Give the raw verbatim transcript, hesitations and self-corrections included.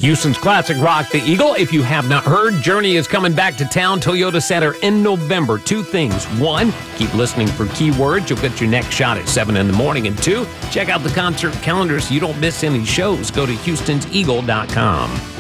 Houston's classic rock, The Eagle. If you have not heard, Journey is coming back to town, Toyota Center in November. Two things. One, keep listening for keywords. You'll get your next shot at seven in the morning. And two, check out the concert calendar so you don't miss any shows. Go to houstons eagle dot com.